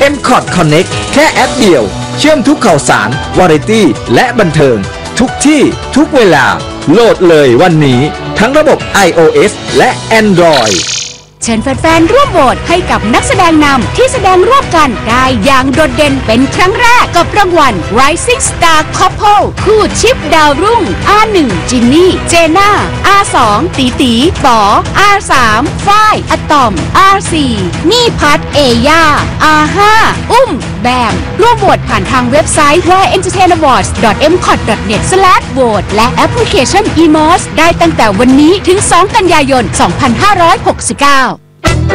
MCOT Connect แค่แอปเดียวเชื่อมทุกข่าวสารวาไรตี้และบันเทิงทุกที่ทุกเวลาโหลดเลยวันนี้ทั้งระบบ iOS และ Android เชิญแฟนๆร่วมโหวตให้กับนักแสดงนำที่แสดงร่วมกันได้อย่างโดดเด่นเป็นครั้งแรกกับรางวัล Rising Star Couple คู่ชิปดาวรุ่ง R1 จินนี่เจน่า R2 ตีตีป๋อ R3 ฝ้ายอะตอม R4 นี่พัทเอย่า R5 อุ้มแบมร่วมโหวตผ่านทางเว็บไซต์ www.entertainawards.mcot.net/vote และแอปพลิเคชัน eMOS ได้ตั้งแต่วันนี้ถึง2 กันยายน 2569